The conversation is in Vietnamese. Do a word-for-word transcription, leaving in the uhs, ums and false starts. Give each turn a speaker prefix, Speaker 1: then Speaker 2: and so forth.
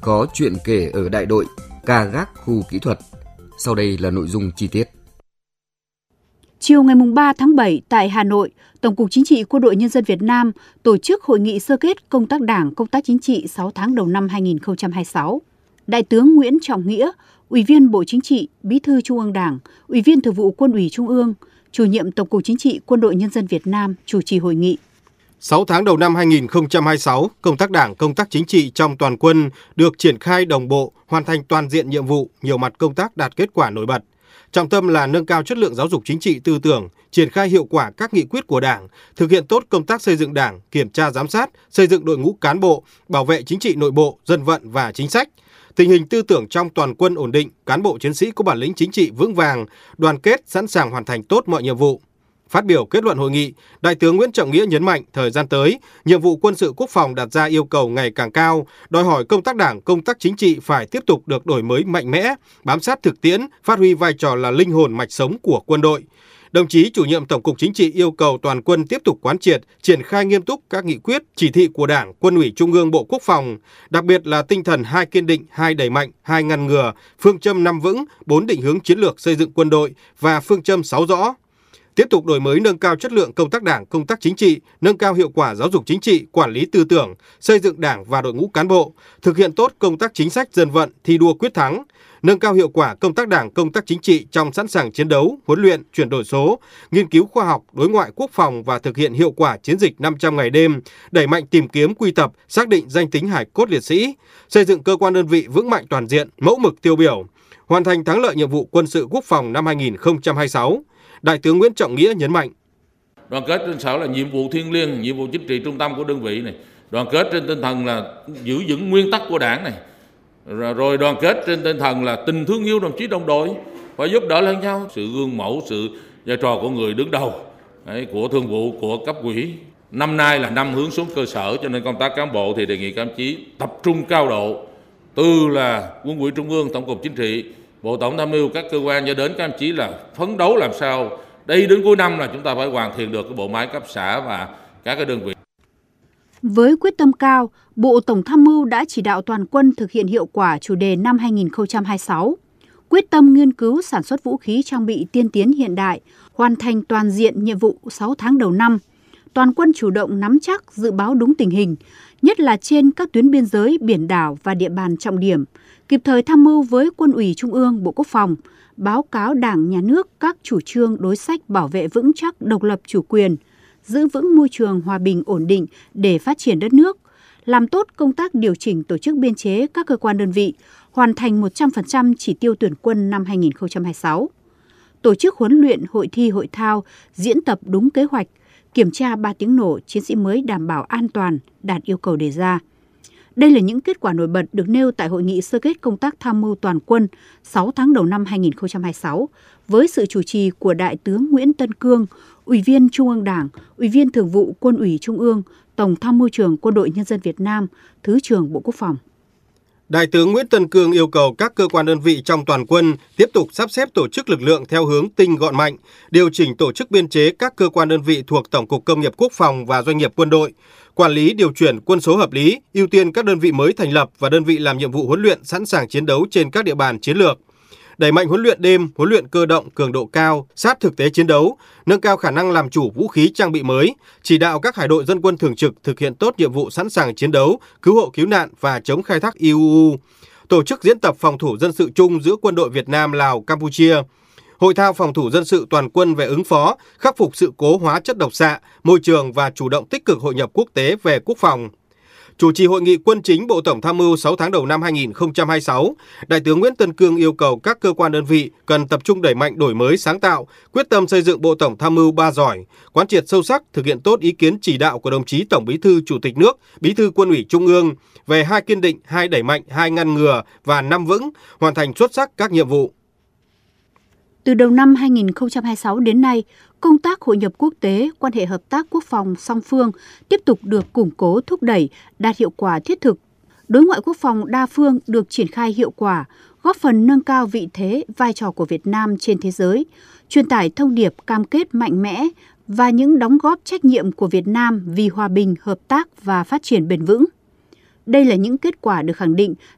Speaker 1: có chuyện kể ở đại đội, ca gác khu kỹ thuật. Sau đây là nội dung chi tiết.
Speaker 2: Chiều ngày ba tháng bảy tại Hà Nội, Tổng cục Chính trị Quân đội Nhân dân Việt Nam tổ chức hội nghị sơ kết công tác Đảng, công tác chính trị sáu tháng đầu năm hai nghìn không trăm hai mươi sáu. Đại tướng Nguyễn Trọng Nghĩa, Ủy viên Bộ Chính trị, Bí thư Trung ương Đảng, Ủy viên Thường vụ Quân ủy Trung ương, Chủ nhiệm Tổng cục Chính trị Quân đội Nhân dân Việt Nam chủ trì hội nghị.
Speaker 3: sáu tháng đầu năm hai nghìn không trăm hai mươi sáu, công tác Đảng, công tác chính trị trong toàn quân được triển khai đồng bộ, hoàn thành toàn diện nhiệm vụ, nhiều mặt công tác đạt kết quả nổi bật. Trọng tâm là nâng cao chất lượng giáo dục chính trị tư tưởng, triển khai hiệu quả các nghị quyết của Đảng, thực hiện tốt công tác xây dựng Đảng, kiểm tra giám sát, xây dựng đội ngũ cán bộ, bảo vệ chính trị nội bộ, dân vận và chính sách. Tình hình tư tưởng trong toàn quân ổn định, cán bộ chiến sĩ có bản lĩnh chính trị vững vàng, đoàn kết, sẵn sàng hoàn thành tốt mọi nhiệm vụ. Phát biểu kết luận hội nghị, Đại tướng Nguyễn Trọng Nghĩa nhấn mạnh thời gian tới, nhiệm vụ quân sự quốc phòng đặt ra yêu cầu ngày càng cao, đòi hỏi công tác Đảng, công tác chính trị phải tiếp tục được đổi mới mạnh mẽ, bám sát thực tiễn, phát huy vai trò là linh hồn mạch sống của quân đội. Đồng chí Chủ nhiệm Tổng cục Chính trị yêu cầu toàn quân tiếp tục quán triệt, triển khai nghiêm túc các nghị quyết, chỉ thị của Đảng, Quân ủy Trung ương Bộ Quốc phòng, đặc biệt là tinh thần hai kiên định, hai đẩy mạnh, hai ngăn ngừa, phương châm năm vững, bốn định hướng chiến lược xây dựng quân đội và phương châm sáu rõ. Tiếp tục đổi mới nâng cao chất lượng công tác Đảng, công tác chính trị, nâng cao hiệu quả giáo dục chính trị, quản lý tư tưởng, xây dựng Đảng và đội ngũ cán bộ, thực hiện tốt công tác chính sách dân vận, thi đua quyết thắng, nâng cao hiệu quả công tác Đảng, công tác chính trị trong sẵn sàng chiến đấu, huấn luyện, chuyển đổi số, nghiên cứu khoa học, đối ngoại quốc phòng và thực hiện hiệu quả chiến dịch năm trăm ngày đêm, đẩy mạnh tìm kiếm quy tập, xác định danh tính hải cốt liệt sĩ, xây dựng cơ quan đơn vị vững mạnh toàn diện, mẫu mực tiêu biểu, hoàn thành thắng lợi nhiệm vụ quân sự quốc phòng năm hai nghìn không trăm hai mươi sáu. Đại tướng Nguyễn Trọng Nghĩa nhấn mạnh.
Speaker 4: Đoàn kết trên sở là nhiệm vụ thiêng liêng, nhiệm vụ chính trị trung tâm của đơn vị này. Đoàn kết trên tinh thần là giữ vững nguyên tắc của Đảng này. Rồi đoàn kết trên tinh thần là tình thương yêu đồng chí đồng đội, phải giúp đỡ lẫn nhau. Sự gương mẫu, sự vai trò của người đứng đầu, của thương vụ, của cấp ủy. Năm nay là năm hướng xuống cơ sở, cho nên công tác cán bộ thì đề nghị các đồng chí tập trung cao độ. Từ là Quân ủy Trung ương, Tổng cục Chính trị, Bộ Tổng tham mưu, các cơ quan cho đến các đồng chí là phấn đấu làm sao đây đến cuối năm là chúng ta phải hoàn thiện được cái bộ máy cấp xã và các cái đơn vị.
Speaker 2: Với quyết tâm cao, Bộ Tổng tham mưu đã chỉ đạo toàn quân thực hiện hiệu quả chủ đề năm hai nghìn không trăm hai mươi sáu, quyết tâm nghiên cứu sản xuất vũ khí trang bị tiên tiến hiện đại, hoàn thành toàn diện nhiệm vụ sáu tháng đầu năm. Toàn quân chủ động nắm chắc, dự báo đúng tình hình, nhất là trên các tuyến biên giới, biển đảo và địa bàn trọng điểm, kịp thời tham mưu với Quân ủy Trung ương, Bộ Quốc phòng, báo cáo Đảng, Nhà nước các chủ trương đối sách bảo vệ vững chắc độc lập chủ quyền, giữ vững môi trường hòa bình ổn định để phát triển đất nước, làm tốt công tác điều chỉnh tổ chức biên chế các cơ quan đơn vị, hoàn thành một trăm phần trăm chỉ tiêu tuyển quân năm hai nghìn không trăm hai mươi sáu. Tổ chức huấn luyện, hội thi, hội thao, diễn tập đúng kế hoạch, kiểm tra ba tiếng nổ, chiến sĩ mới đảm bảo an toàn, đạt yêu cầu đề ra. Đây là những kết quả nổi bật được nêu tại Hội nghị sơ kết công tác tham mưu toàn quân sáu tháng đầu năm hai nghìn không trăm hai mươi sáu với sự chủ trì của Đại tướng Nguyễn Tân Cương, Ủy viên Trung ương Đảng, Ủy viên Thường vụ Quân ủy Trung ương, Tổng tham mưu trưởng Quân đội Nhân dân Việt Nam, Thứ trưởng Bộ Quốc phòng.
Speaker 3: Đại tướng Nguyễn Tân Cương yêu cầu các cơ quan đơn vị trong toàn quân tiếp tục sắp xếp tổ chức lực lượng theo hướng tinh gọn mạnh, điều chỉnh tổ chức biên chế các cơ quan đơn vị thuộc Tổng cục Công nghiệp Quốc phòng và Doanh nghiệp Quân đội, quản lý điều chuyển quân số hợp lý, ưu tiên các đơn vị mới thành lập và đơn vị làm nhiệm vụ huấn luyện sẵn sàng chiến đấu trên các địa bàn chiến lược. Đẩy mạnh huấn luyện đêm, huấn luyện cơ động cường độ cao, sát thực tế chiến đấu, nâng cao khả năng làm chủ vũ khí trang bị mới, chỉ đạo các hải đội dân quân thường trực thực hiện tốt nhiệm vụ sẵn sàng chiến đấu, cứu hộ cứu nạn và chống khai thác i u u. Tổ chức diễn tập phòng thủ dân sự chung giữa quân đội Việt Nam, Lào, Campuchia. Hội thao phòng thủ dân sự toàn quân về ứng phó, khắc phục sự cố hóa chất độc xạ, môi trường và chủ động tích cực hội nhập quốc tế về quốc phòng. Chủ trì hội nghị quân chính Bộ Tổng tham mưu sáu tháng đầu năm hai nghìn không trăm hai mươi sáu, Đại tướng Nguyễn Tân Cương yêu cầu các cơ quan đơn vị cần tập trung đẩy mạnh đổi mới sáng tạo, quyết tâm xây dựng Bộ Tổng tham mưu ba giỏi, quán triệt sâu sắc, thực hiện tốt ý kiến chỉ đạo của đồng chí Tổng Bí thư Chủ tịch nước, Bí thư Quân ủy Trung ương về hai kiên định, hai đẩy mạnh, hai ngăn ngừa và năm vững, hoàn thành xuất sắc các nhiệm vụ.
Speaker 2: Từ đầu năm hai nghìn không trăm hai mươi sáu đến nay, công tác hội nhập quốc tế, quan hệ hợp tác quốc phòng song phương tiếp tục được củng cố thúc đẩy, đạt hiệu quả thiết thực. Đối ngoại quốc phòng đa phương được triển khai hiệu quả, góp phần nâng cao vị thế, vai trò của Việt Nam trên thế giới, truyền tải thông điệp cam kết mạnh mẽ và những đóng góp trách nhiệm của Việt Nam vì hòa bình, hợp tác và phát triển bền vững. Đây là những kết quả được khẳng định